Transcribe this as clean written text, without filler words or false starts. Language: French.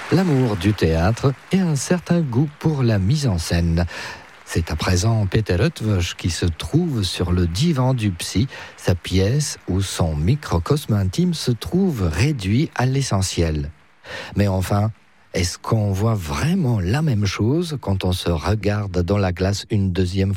l'amour du théâtre et un certain goût pour la mise en scène. C'est à présent Peter Eötvös qui se trouve sur le divan du psy, sa pièce où son microcosme intime se trouve réduit à l'essentiel. Mais enfin, est-ce qu'on voit vraiment la même chose quand on se regarde dans la glace une deuxième fois ?